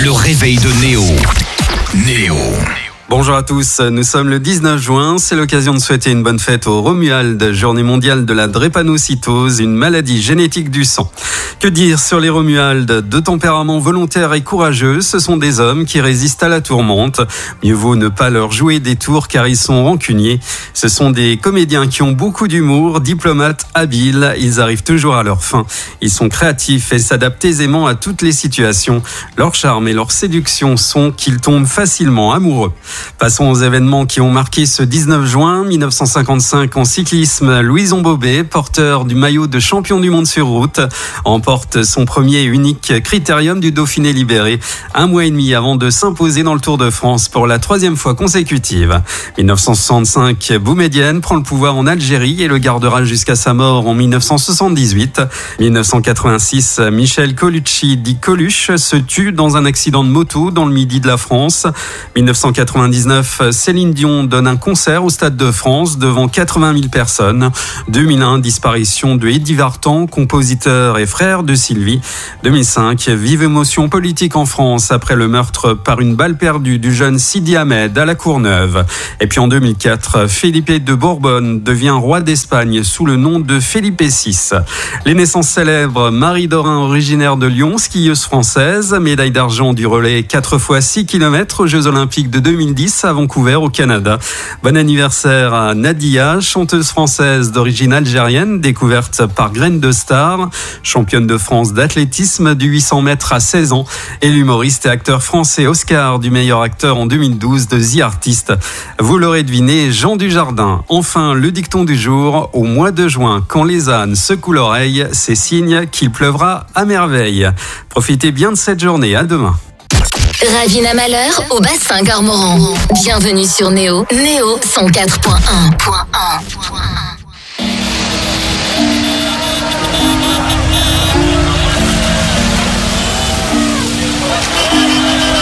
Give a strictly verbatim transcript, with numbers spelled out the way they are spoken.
Le réveil de Néo. Néo. Bonjour à tous, nous sommes le dix-neuf juin, c'est l'occasion de souhaiter une bonne fête aux Romualdes, journée mondiale de la drépanocytose, une maladie génétique du sang. Que dire sur les Romualdes? De tempérament volontaire et courageux, ce sont des hommes qui résistent à la tourmente. Mieux vaut ne pas leur jouer des tours car ils sont rancuniers. Ce sont des comédiens qui ont beaucoup d'humour, diplomates habiles, ils arrivent toujours à leur fin. Ils sont créatifs et s'adaptent aisément à toutes les situations. Leur charme et leur séduction sont qu'ils tombent facilement amoureux. Passons aux événements qui ont marqué ce dix-neuf juin mille neuf cent cinquante-cinq en cyclisme. Louison Bobet, porteur du maillot de champion du monde sur route, remporte son premier et unique critérium du Dauphiné libéré, un mois et demi avant de s'imposer dans le Tour de France pour la troisième fois consécutive. mille neuf cent soixante-cinq, Boumedienne prend le pouvoir en Algérie et le gardera jusqu'à sa mort en mille neuf cent soixante-dix-huit. mille neuf cent quatre-vingt-six, Michel Colucci, dit Coluche, se tue dans un accident de moto dans le midi de la France. mille neuf cent quatre-vingt-dix-neuf, Céline Dion donne un concert au Stade de France devant quatre-vingt mille personnes. deux mille un, disparition de Eddie Vartan, compositeur et frère de Sylvie. deux mille cinq, vive émotion politique en France après le meurtre par une balle perdue du jeune Sidi Ahmed à la Courneuve. Et puis en deux mille quatre, Felipe de Bourbonne devient roi d'Espagne sous le nom de Felipe six. Les naissances célèbres, Marie Dorin, originaire de Lyon, skieuse française, médaille d'argent du relais quatre fois six kilomètres aux Jeux Olympiques de deux mille dix à Vancouver au Canada. Bon anniversaire à Nadia, chanteuse française d'origine algérienne, découverte par Graine de Star, championne de France d'athlétisme du huit cents mètres à seize ans, et l'humoriste et acteur français Oscar du meilleur acteur en deux mille douze de The Artist. Vous l'aurez deviné, Jean Dujardin. Enfin, le dicton du jour, au mois de juin, quand les ânes secouent l'oreille, c'est signe qu'il pleuvra à merveille. Profitez bien de cette journée, à demain. Ravina Malheur au bassin Garmoran. Bienvenue sur Néo. Néo cent quatre point un.